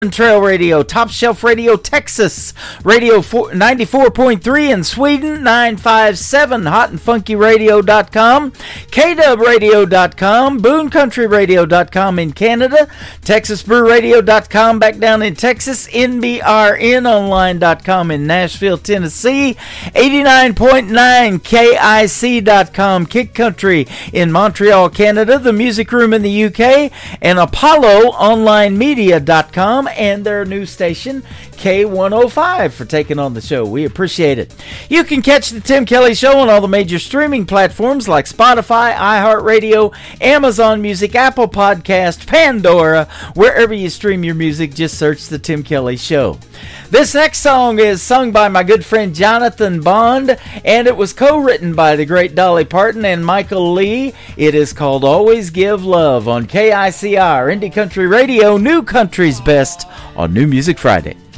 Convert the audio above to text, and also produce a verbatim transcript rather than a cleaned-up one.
Trail Radio, Top Shelf Radio Texas, Radio ninety-four point three in Sweden, nine five seven hot and funky radio dot com, K dub radio dot com, boone country radio dot com in Canada, texas brew radio dot com back down in Texas, N B R N online dot com in Nashville, Tennessee, eighty-nine point nine K I C dot com, Kick Country in Montreal, Canada, The Music Room in the U K, and Apollo online media dot com and their new station K one oh five for taking on the show. We appreciate it. You can catch the Tim Kelly Show on all the major streaming platforms like Spotify, iHeartRadio, Amazon Music, Apple Podcast, Pandora. Wherever you stream your music, just search the Tim Kelly Show. This next song is sung by my good friend Jonathan Bond, and it was co-written by the great Dolly Parton and Michael Lee. It is called Always Give Love on K I C R, Indie Country Radio, New Country's Best on New Music Friday.